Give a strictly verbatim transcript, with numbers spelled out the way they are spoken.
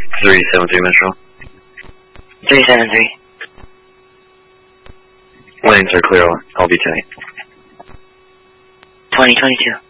three seven three Metro. three seven three. Lanes are clear. I'll be tight. twenty twenty-two.